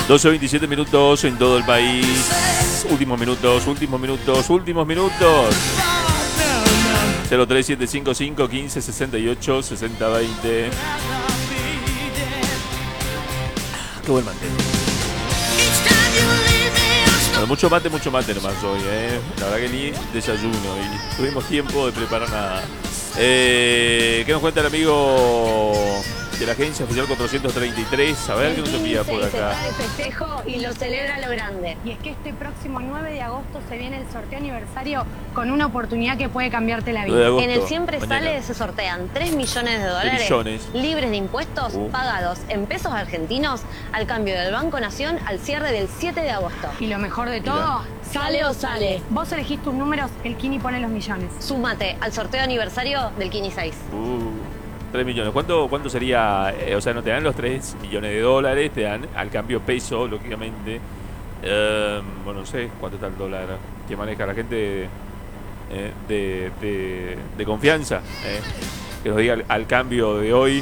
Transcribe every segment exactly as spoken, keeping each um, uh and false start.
doce veintisiete minutos en todo el país. Últimos minutos, últimos minutos, últimos minutos. cero tres siete cinco cinco quince sesenta y ocho sesenta veinte. Qué buen mate. Bueno, mucho mate, mucho mate nomás hoy, ¿eh? La verdad que ni desayuno y tuvimos tiempo de preparar nada. Eh, ¿Qué nos cuenta el amigo de la agencia oficial cuatrocientos treinta y tres? A ver qué nos envía por acá. Está de festejo y lo celebra a lo grande. Y es que este próximo nueve de agosto se viene el sorteo aniversario con una oportunidad que puede cambiarte la vida. Agosto, en el Siempre mañana. Sale se sortean tres millones de dólares millones. libres de impuestos Uh. pagados en pesos argentinos al cambio del Banco Nación al cierre del siete de agosto. Y lo mejor de todo, Sale o sale. vos elegís tus números, el Kini pone los millones. Súmate al sorteo aniversario del Kini seis. Uh, tres millones. ¿Cuánto, cuánto sería? Eh, o sea, no te dan los tres millones de dólares, te dan al cambio peso, lógicamente. Eh, bueno, no sé cuánto está el dólar que maneja la gente de, eh, de, de, de confianza. Eh, que nos diga al, al cambio de hoy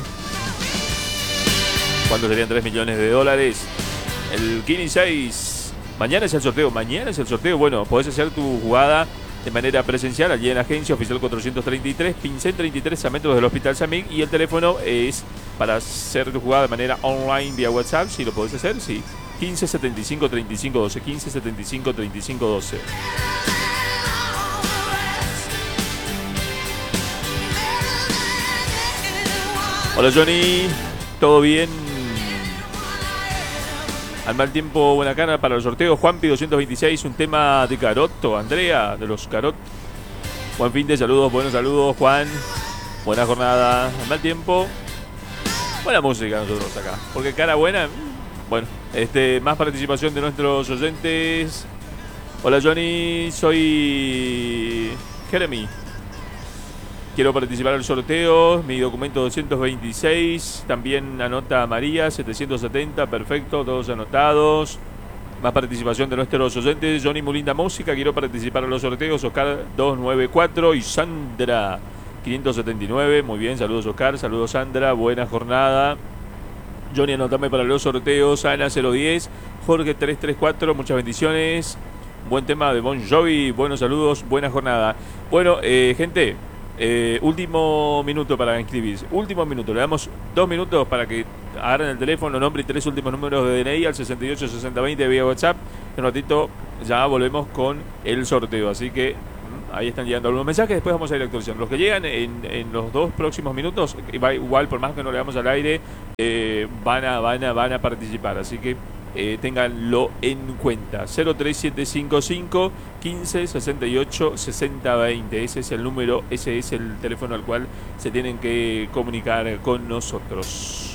cuánto serían tres millones de dólares. El Kini seis. Mañana es el sorteo. Mañana es el sorteo. Bueno, podés hacer tu jugada de manera presencial allí en la agencia oficial cuatrocientos treinta y tres, Pincel treinta y tres a metros del Hospital Samig, y el teléfono es para hacer tu jugada de manera online vía WhatsApp, si lo podés hacer, sí, quince setenta y cinco treinta y cinco doce, quince setenta y cinco treinta y cinco doce. Hola Johnny, ¿todo bien? Al mal tiempo, buena cara para el sorteo. Juanpi doscientos veintiséis, un tema de Caroto. Andrea, de los Carot. Buen fin de saludos, buenos saludos, Juan. Buena jornada. Al mal tiempo, buena música nosotros acá. Porque cara buena, bueno, este, más participación de nuestros oyentes. Hola Johnny, soy Jeremy. Quiero participar en el sorteo, mi documento doscientos veintiséis, también anota María, setecientos setenta, perfecto, todos anotados. Más participación de nuestros oyentes, Johnny Mulinda Música, quiero participar en los sorteos, Oscar doscientos noventa y cuatro y Sandra quinientos setenta y nueve, muy bien, saludos Oscar, saludos Sandra, buena jornada. Johnny, anotame para los sorteos, Ana cero diez, Jorge trescientos treinta y cuatro, muchas bendiciones. Buen tema de Bon Jovi, buenos saludos, buena jornada. Bueno, eh, gente... Eh, último minuto para inscribirse. Último minuto, le damos dos minutos para que agarren el teléfono, nombre y tres últimos números de D N I al sesenta y ocho sesenta veinte vía WhatsApp. En un ratito ya volvemos con el sorteo. Así que ahí están llegando algunos mensajes. Después vamos a ir a actualización. Los que llegan en, en los dos próximos minutos, igual por más que no le damos al aire, eh, van, a, van, a, van a participar. Así que Eh, ténganlo en cuenta. Cero tres siete cinco cinco quince sesenta y ocho sesenta veinte. Ese es el número, ese es el teléfono al cual se tienen que comunicar con nosotros.